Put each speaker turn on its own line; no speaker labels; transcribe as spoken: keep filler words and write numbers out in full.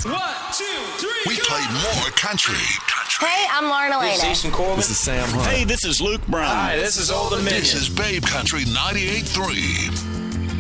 One, two, three.
We play more country.
Hey, I'm Lauren Elena.
This is Jason Corbin.
This is Sam Hunt.
Hey, this is Luke Brown.
Hi, this is Old Dominion.
This is Babe Country ninety-eight point three.